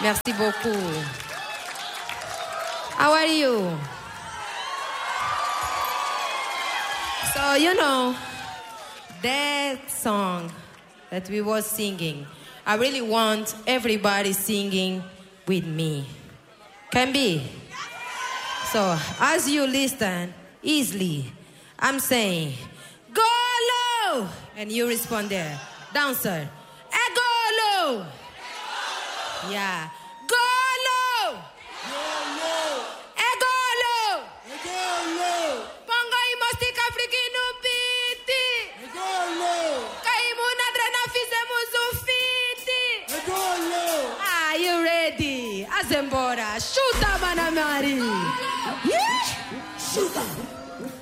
Merci beaucoup. How are you? So, that song that we were singing, I really want everybody singing with me. Can be? So, as you listen, easily, I'm saying, go low! And you respond there. Dancer, go low! Yeah. Go low! Pongo y mostica africano piti. Kaimu na drena fizemos fiti. Ah, you ready? Azembora. Chuta, Manamari. Yeah? Chuta.